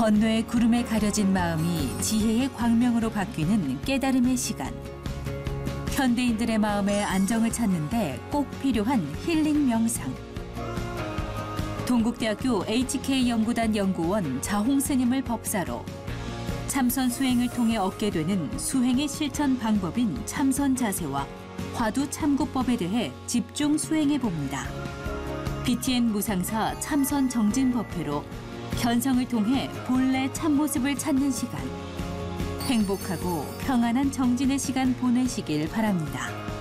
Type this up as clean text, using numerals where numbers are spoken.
번뇌의 구름에 가려진 마음이 지혜의 광명으로 바뀌는 깨달음의 시간. 현대인들의 마음의 안정을 찾는데 꼭 필요한 힐링 명상. 동국대학교 HK연구단 연구원 자홍 스님을 법사로 참선 수행을 통해 얻게 되는 수행의 실천 방법인 참선 자세와 화두 참고법에 대해 집중 수행해 봅니다. BTN 무상사 참선 정진법회로 견성을 통해 본래 참모습을 찾는 시간. 행복하고 평안한 정진의 시간 보내시길 바랍니다.